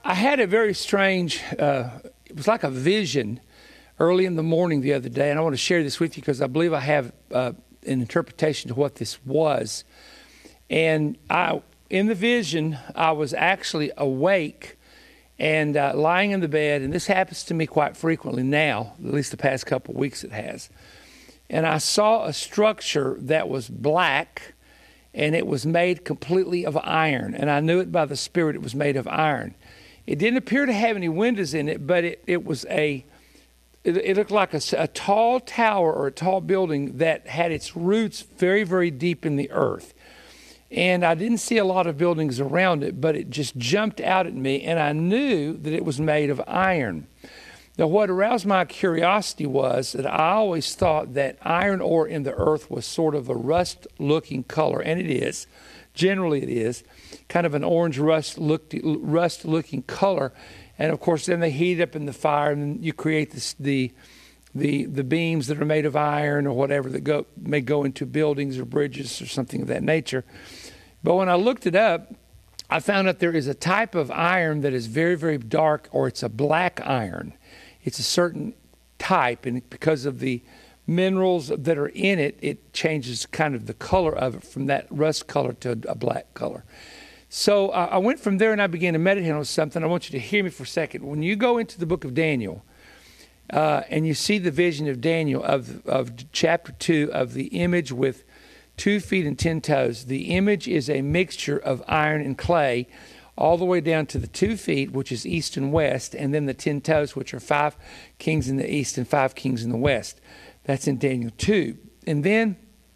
I had a very strange, it was like a vision early in the morning the other day, and I want to share this with you because I believe I have an interpretation to what this was. And in the vision, I was actually awake and lying in the bed, and this happens to me quite frequently now, at least the past couple of weeks it has. And I saw a structure that was black, and it was made completely of iron, and I knew it by the Spirit it was made of iron. It didn't appear to have any windows in it, but it looked like a tall tower or a tall building that had its roots very, very deep in the earth. And I didn't see a lot of buildings around it, but it just jumped out at me, and I knew that it was made of iron. Now, what aroused my curiosity was that I always thought that iron ore in the earth was sort of a rust-looking color, and it is. Generally, it is kind of an orange rust-looking color. And of course, then they heat it up in the fire, and you create the beams that are made of iron or whatever that may go into buildings or bridges or something of that nature. But when I looked it up, I found out there is a type of iron that is very, very dark, or it's a black iron. It's a certain type, and because of the minerals that are in it, it changes kind of the color of it from that rust color to a black color. So I went from there and I began to meditate on something. I want you to hear me for a second. When you go into the book of Daniel and you see the vision of Daniel of chapter 2 of the image with 2 feet and 10 toes, the image is a mixture of iron and clay all the way down to the 2 feet, which is east and west, and then the 10 toes, which are 5 kings in the east and 5 kings in the west. That's in Daniel 2. And then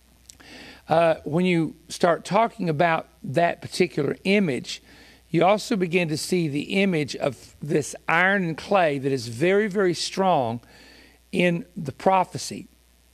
when you start talking about that particular image, you also begin to see the image of this iron and clay that is very, very strong in the prophecy.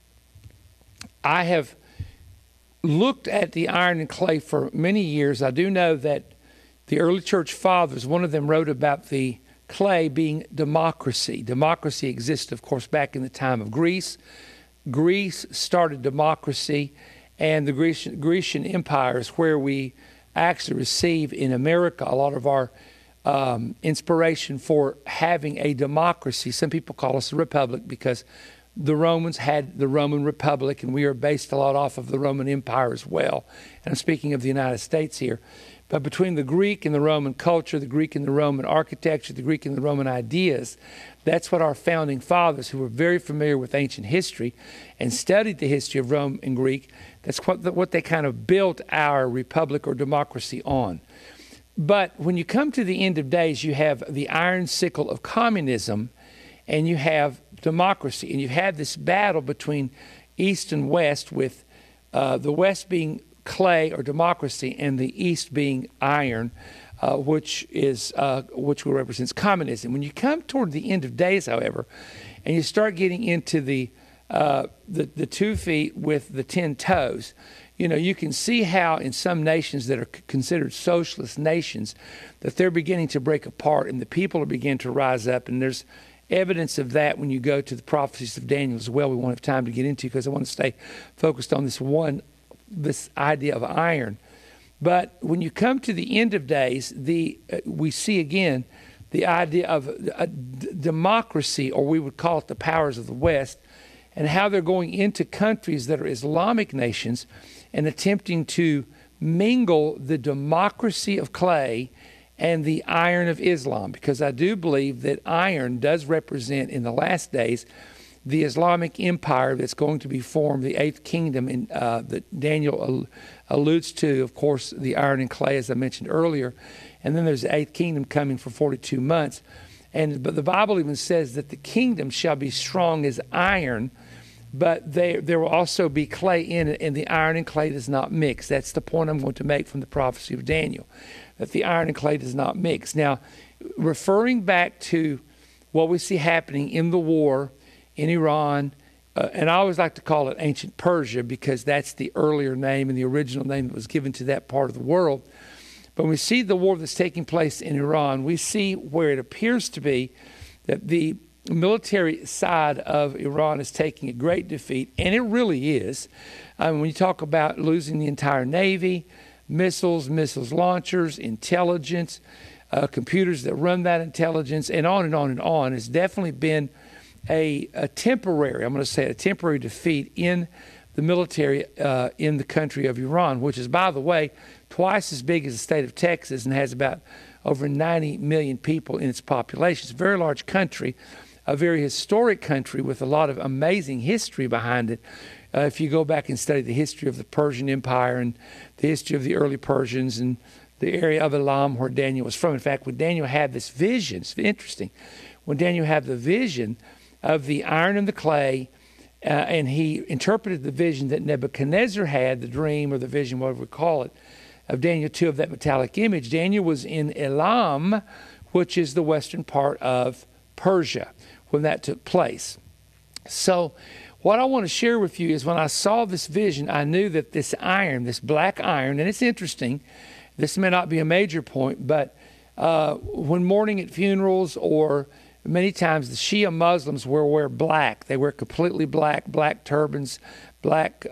I have looked at the iron and clay for many years. I do know that the early church fathers, one of them wrote about the clay being democracy. Democracy existed, of course, back in the time of Greece. Greece started democracy, and the Grecian Empire is where we actually receive in America a lot of our inspiration for having a democracy. Some people call us a republic because the Romans had the Roman Republic, and we are based a lot off of the Roman Empire as well. And I'm speaking of the United States here. But between the Greek and the Roman culture, the Greek and the Roman architecture, the Greek and the Roman ideas, that's what our founding fathers, who were very familiar with ancient history and studied the history of Rome and Greek, that's what they kind of built our republic or democracy on. But when you come to the end of days, you have the iron sickle of communism, and you have democracy. And you have this battle between East and West, with the West being clay or democracy and the East being iron, which represents communism. When you come toward the end of days, however, and you start getting into the 2 feet with the 10 toes, you can see how in some nations that are considered socialist nations that they're beginning to break apart, and the people are beginning to rise up. And there's evidence of that when you go to the prophecies of Daniel as well. We won't have time to get into because I want to stay focused on this idea of iron. But when you come to the end of days, we see again the idea of a democracy, or we would call it the powers of the West, and how they're going into countries that are Islamic nations and attempting to mingle the democracy of clay and the iron of Islam, because I do believe that iron does represent in the last days the Islamic empire that's going to be formed, the 8th kingdom that Daniel alludes to, of course, the iron and clay, as I mentioned earlier. And then there's the 8th kingdom coming for 42 months. But the Bible even says that the kingdom shall be strong as iron, but there will also be clay in it, and the iron and clay does not mix. That's the point I'm going to make from the prophecy of Daniel, that the iron and clay does not mix. Now, referring back to what we see happening in the war in Iran, and I always like to call it ancient Persia because that's the earlier name and the original name that was given to that part of the world. But when we see the war that's taking place in Iran, we see where it appears to be that the military side of Iran is taking a great defeat, and it really is. When you talk about losing the entire Navy, missiles launchers, intelligence, computers that run that intelligence, and on and on and on. It's definitely been a temporary, I'm going to say a temporary defeat in the military in the country of Iran, which is, by the way, twice as big as the state of Texas and has about over 90 million people in its population. It's a very large country, a very historic country with a lot of amazing history behind it. If you go back and study the history of the Persian Empire and the history of the early Persians and the area of Elam where Daniel was from. In fact, when Daniel had this vision, it's interesting, when Daniel had the vision of the iron and the clay, and he interpreted the vision that Nebuchadnezzar had, the dream or the vision, whatever we call it, of Daniel 2 of that metallic image. Daniel was in Elam, which is the western part of Persia, when that took place. So what I want to share with you is when I saw this vision, I knew that this iron, this black iron, and it's interesting, this may not be a major point, but when mourning at funerals or many times the Shia Muslims will wear black. They wear completely black, black turbans, black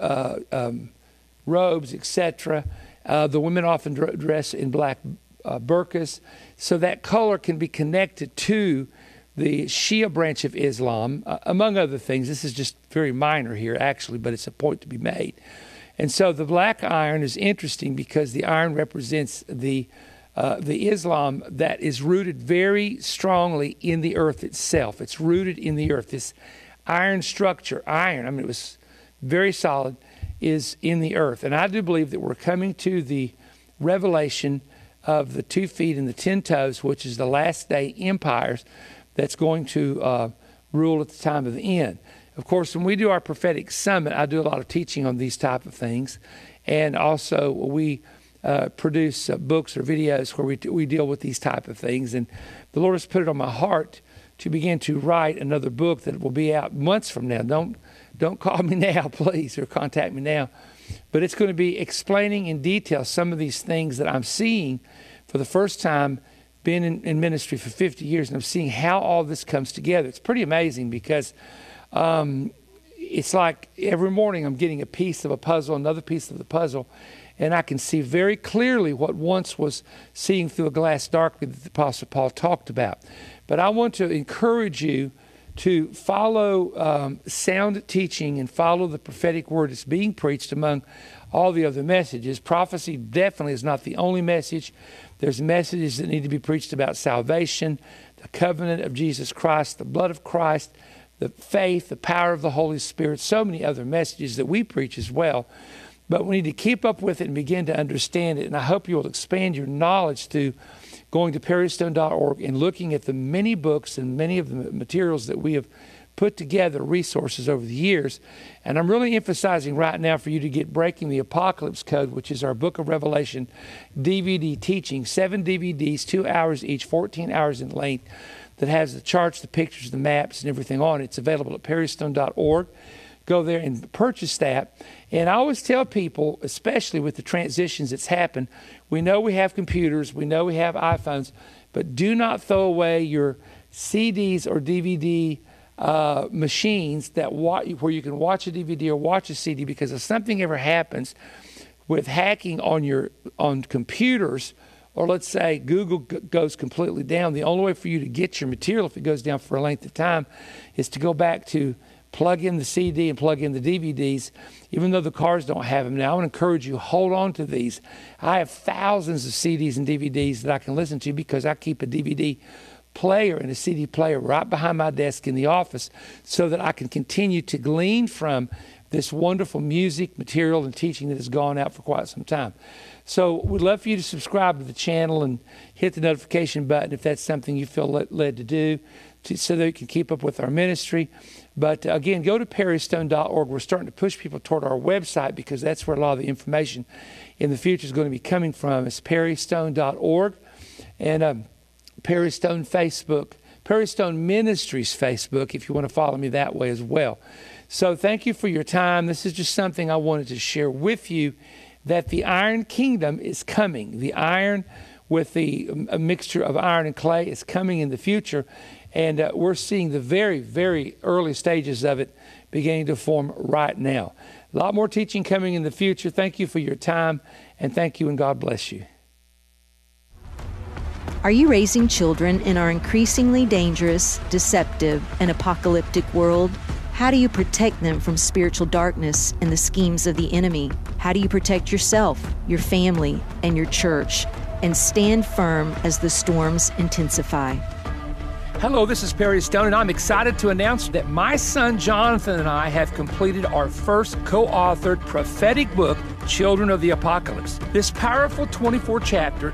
robes, etc. The women often dress in black burqas. So that color can be connected to the Shia branch of Islam, among other things. This is just very minor here, actually, but it's a point to be made. And so the black iron is interesting because the iron represents the Islam that is rooted very strongly in the earth itself. It's rooted in the earth. This iron structure, iron, I mean, it was very solid, is in the earth. And I do believe that we're coming to the revelation of the 2 feet and the 10 toes, which is the last day empires that's going to rule at the time of the end. Of course, when we do our prophetic summit, I do a lot of teaching on these type of things. And also we produce books or videos where we deal with these type of things. And the Lord has put it on my heart to begin to write another book that will be out months from now. Don't call me now, please, or contact me now. But it's going to be explaining in detail some of these things that I'm seeing for the first time, been in ministry for 50 years, and I'm seeing how all this comes together. It's pretty amazing because it's like every morning I'm getting a piece of a puzzle, another piece of the puzzle, and I can see very clearly what once was seeing through a glass darkly that the Apostle Paul talked about. But I want to encourage you to follow sound teaching and follow the prophetic word that's being preached among all the other messages. Prophecy definitely is not the only message. There's messages that need to be preached about salvation, the covenant of Jesus Christ, the blood of Christ, the faith, the power of the Holy Spirit, so many other messages that we preach as well. But we need to keep up with it and begin to understand it. And I hope you will expand your knowledge through going to perrystone.org and looking at the many books and many of the materials that we have put together, resources over the years. And I'm really emphasizing right now for you to get Breaking the Apocalypse Code, which is our Book of Revelation DVD teaching, 7 DVDs, 2 hours each, 14 hours in length, that has the charts, the pictures, the maps, and everything on it. It's available at perrystone.org. Go there and purchase that. And I always tell people, especially with the transitions that's happened, we know we have computers, we know we have iPhones, but do not throw away your CDs or DVD machines where you can watch a DVD or watch a CD, because if something ever happens with hacking on computers, or let's say Google goes completely down, the only way for you to get your material, if it goes down for a length of time, is to go back to plug in the CD and plug in the DVDs, even though the cars don't have them now. I want to encourage you, hold on to these. I have thousands of CDs and DVDs that I can listen to because I keep a DVD player and a CD player right behind my desk in the office so that I can continue to glean from this wonderful music, material, and teaching that has gone out for quite some time. So we'd love for you to subscribe to the channel and hit the notification button if that's something you feel led to do, so that you can keep up with our ministry. But again, go to perrystone.org. We're starting to push people toward our website because that's where a lot of the information in the future is going to be coming from. It's perrystone.org. And Perry Stone Facebook, Perry Stone Ministries Facebook, if you want to follow me that way as well. So thank you for your time. This is just something I wanted to share with you, that the Iron Kingdom is coming. The iron with a mixture of iron and clay is coming in the future. And we're seeing the very, very early stages of it beginning to form right now. A lot more teaching coming in the future. Thank you for your time, and thank you, and God bless you. Are you raising children in our increasingly dangerous, deceptive, and apocalyptic world? How do you protect them from spiritual darkness and the schemes of the enemy? How do you protect yourself, your family, and your church, and stand firm as the storms intensify? Hello, this is Perry Stone, and I'm excited to announce that my son Jonathan and I have completed our first co-authored prophetic book, Children of the Apocalypse. This powerful 24-chapter,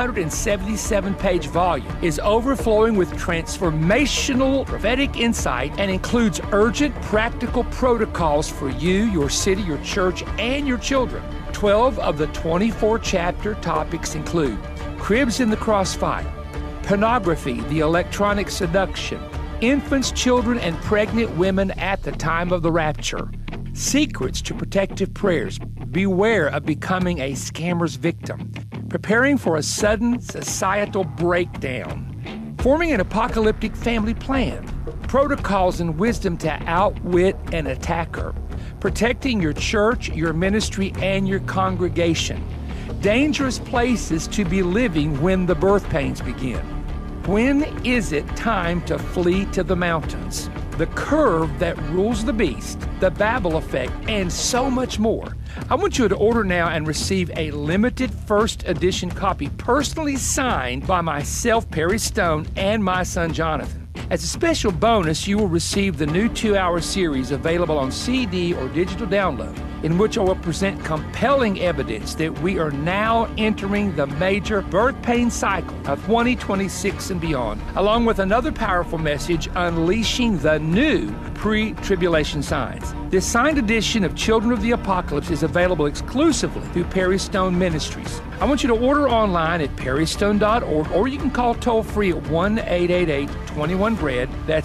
277-page volume is overflowing with transformational prophetic insight and includes urgent, practical protocols for you, your city, your church, and your children. 12 of the 24-chapter topics include cribs in the crossfire, pornography, the electronic seduction, infants, children, and pregnant women at the time of the rapture, secrets to protective prayers, beware of becoming a scammer's victim, preparing for a sudden societal breakdown, forming an apocalyptic family plan, protocols and wisdom to outwit an attacker, protecting your church, your ministry, and your congregation, dangerous places to be living when the birth pains begin. When is it time to flee to the mountains? The curve that rules the beast, the Babel effect, and so much more. I want you to order now and receive a limited first edition copy personally signed by myself, Perry Stone, and my son Jonathan. As a special bonus, you will receive the new 2-hour series available on CD or digital download, in which I will present compelling evidence that we are now entering the major birth pain cycle of 2026 and beyond, along with another powerful message, unleashing the new pre-tribulation signs. This signed edition of Children of the Apocalypse is available exclusively through Perry Stone Ministries. I want you to order online at perrystone.org, or you can call toll-free at 1-888-21-BREAD. That's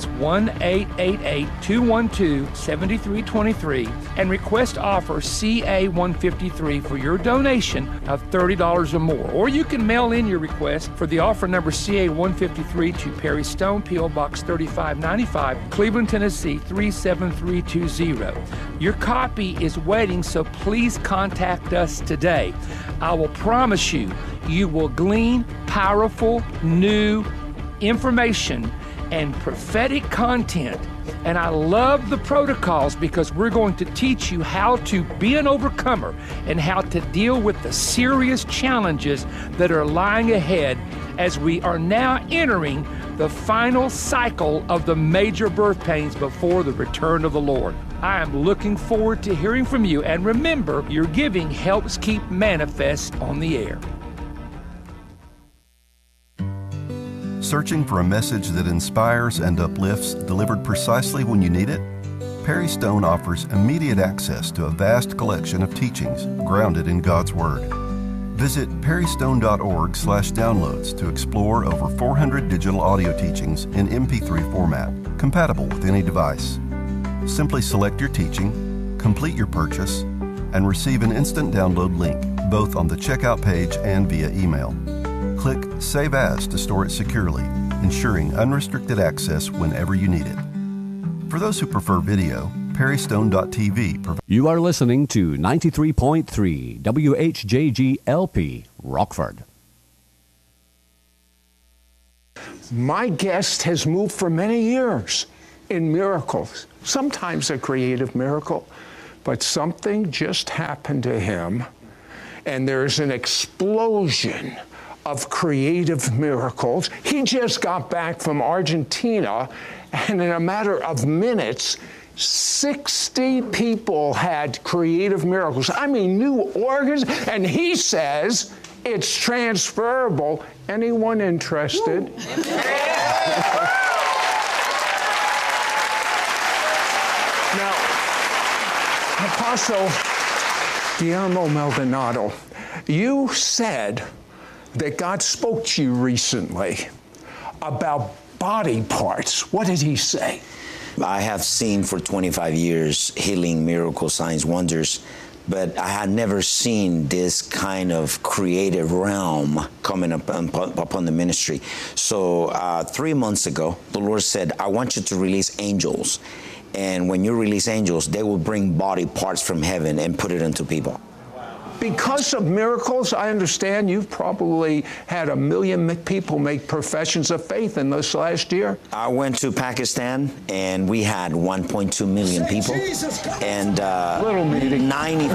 1-888-212-7323, and request offer CA153 for your donation of $30 or more. Or you can mail in your request for the offer number CA153 to Perry Stone, P.O. Box 3595, Cleveland, Tennessee 37320. Your copy is waiting, so please contact us today. I will promise you, you will glean powerful, new information and prophetic content. And I love the protocols because we're going to teach you how to be an overcomer and how to deal with the serious challenges that are lying ahead as we are now entering the final cycle of the major birth pains before the return of the Lord. I am looking forward to hearing from you, and remember, your giving helps keep Manifest on the air. Searching for a message that inspires and uplifts, delivered precisely when you need it? Perry Stone offers immediate access to a vast collection of teachings grounded in God's Word. Visit perrystone.org/downloads to explore over 400 digital audio teachings in MP3 format, compatible with any device. Simply select your teaching, complete your purchase, and receive an instant download link, both on the checkout page and via email. Click Save As to store it securely, ensuring unrestricted access whenever you need it. For those who prefer video, perrystone.tv provides. You are listening to 93.3 WHJG-LP, Rockford. My guest has moved for many years in miracles, sometimes a creative miracle, but something just happened to him, and there's an explosion of creative miracles. He just got back from Argentina, and in a matter of minutes, 60 people had creative miracles. I mean, new organs, and he says it's transferable. Anyone interested? Now, Apostle Guillermo Maldonado, you said that God spoke to you recently about body parts. What did he say? I have seen for 25 years healing, miracles, signs, wonders, but I had never seen this kind of creative realm coming upon the ministry. So 3 months ago, the Lord said, I want you to release angels. And when you release angels, they will bring body parts from heaven and put it into people. because of miracles, I understand you've probably had 1 million people make professions of faith in this last year. I went to Pakistan, and we had 1.2 million people. And little meeting.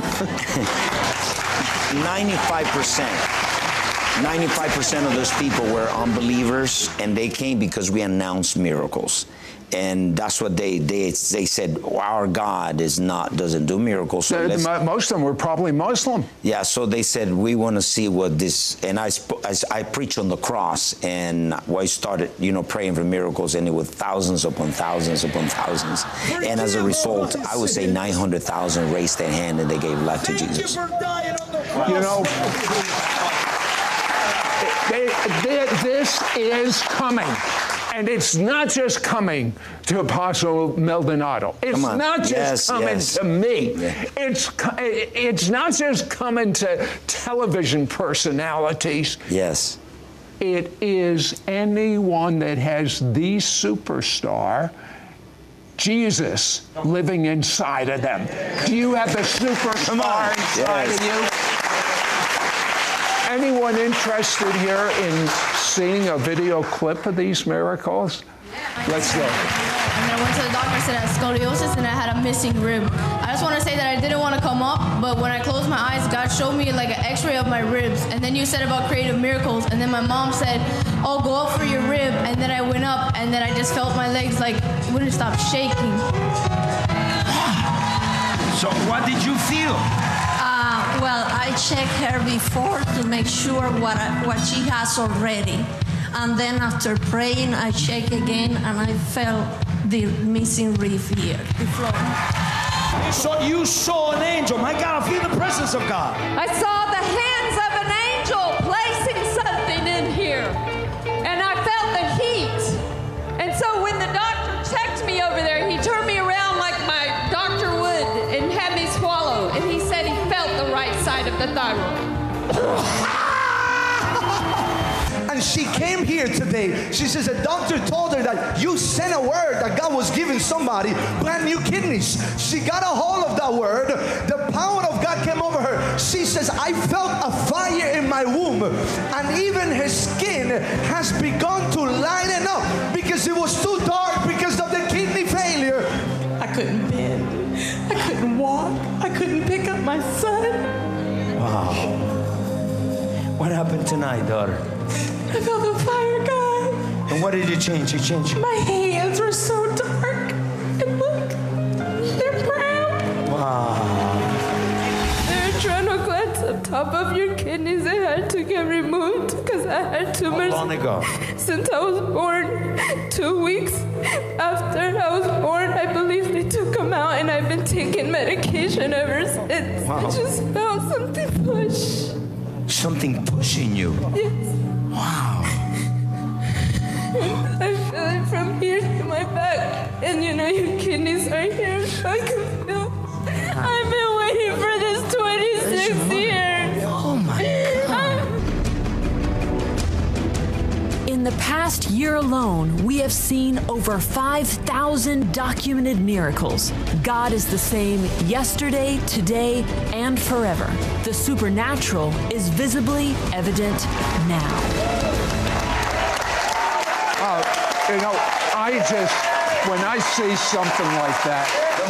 95% of those people were unbelievers, and they came because we announced miracles. And that's what they said, our God doesn't do miracles. So most of them were probably Muslim. Yeah, so they said, we want to see what this, and I preached on the cross, and I started, praying for miracles, and it was thousands upon thousands upon thousands. And as a result, I would say 900,000 raised their hand and they gave life to Jesus. This is coming. And it's not just coming to Apostle Maldonado. It's not just coming to me. Yeah. It's not just coming to television personalities. Yes. It is anyone that has the superstar, Jesus, living inside of them. Do you have the superstar inside of you? Anyone interested here in seeing a video clip of these miracles? Let's go. And then I went to the doctor, said I had scoliosis and I had a missing rib. I just want to say that I didn't want to come up, but when I closed my eyes, God showed me like an x-ray of my ribs. And then you said about creative miracles. And then my mom said, oh, go up for your rib. And then I went up, and then I just felt my legs like wouldn't stop shaking. So what did you feel? Well, I checked her before to make sure what she has already. And then after praying, I checked again, and I felt the missing rib here, the floor. So you saw an angel. My God, I feel the presence of God. I saw the hands of an angel placing something in here. And I felt the heat. And so when the doctor checked me over there, he turned me around like my doctor would and had me swallow. And he said he felt the right side of the thyroid. And she came here today. She says a doctor told her that you sent a word that God was giving somebody brand new kidneys. She got a hold of that word. The power of God came over her. She says, I felt a fire in my womb, and even her skin has begun to lighten up because it was too dark because of the kidney failure. I couldn't bend. I couldn't walk. I couldn't pick up my son. Wow. What happened tonight, daughter? I felt the fire, God. And what did you change? You changed? My hands were so dark. And look, they're brown. Wow. There are adrenal glands up top of your kidneys that had to get removed because I had tumors. How long ago? Since I was born. 2 weeks after I was born, I believe they took them out, and I've been taking medication ever since. Wow. I just felt something push. Something pushing you? Yes. Wow. I feel it from here to my back. And your kidneys right here. I can feel. I've been waiting for this 26 years. Oh my God. In the past year alone, we have seen over 5,000 documented miracles. God is the same yesterday, today, and forever. The supernatural is visibly evident now. When I see something like that,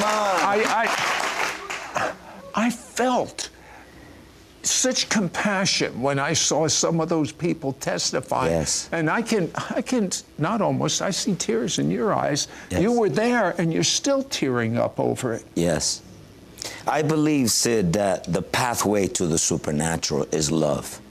I felt such compassion when I saw some of those people testify. Yes. And I can not almost, I see tears in your eyes. Yes. You were there and you're still tearing up over it. Yes. I believe, Sid, that the pathway to the supernatural is love.